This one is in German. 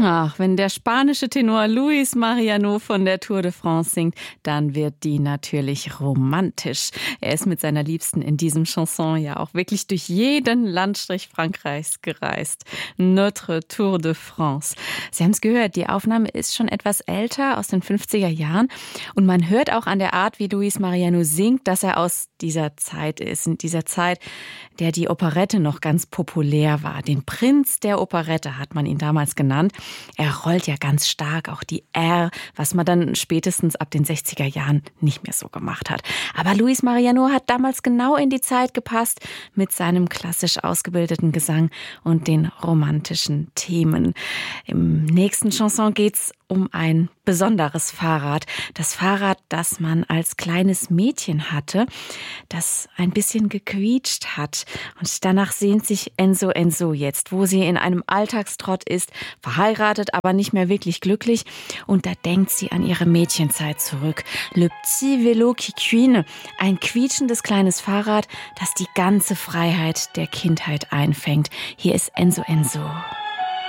Ach, wenn der spanische Tenor Luis Mariano von der Tour de France singt, dann wird die natürlich romantisch. Er ist mit seiner Liebsten in diesem Chanson ja auch wirklich durch jeden Landstrich Frankreichs gereist. Notre Tour de France. Sie haben es gehört, die Aufnahme ist schon etwas älter, aus den 50er Jahren. Und man hört auch an der Art, wie Luis Mariano singt, dass er aus dieser Zeit ist. In dieser Zeit, der die Operette noch ganz populär war. Den Prinz der Operette hat man ihn damals genannt. Er rollt ja ganz stark auch die R, was man dann spätestens ab den 60er Jahren nicht mehr so gemacht hat. Aber Luis Mariano hat damals genau in die Zeit gepasst mit seinem klassisch ausgebildeten Gesang und den romantischen Themen. Im nächsten Chanson geht's um ein besonderes Fahrrad. Das Fahrrad, das man als kleines Mädchen hatte, das ein bisschen gequietscht hat. Und danach sehnt sich Enzo jetzt, wo sie in einem Alltagstrott ist, verheiratet, aber nicht mehr wirklich glücklich. Und da denkt sie an ihre Mädchenzeit zurück. Le petit vélo qui cuine, ein quietschendes kleines Fahrrad, das die ganze Freiheit der Kindheit einfängt. Hier ist Enzo.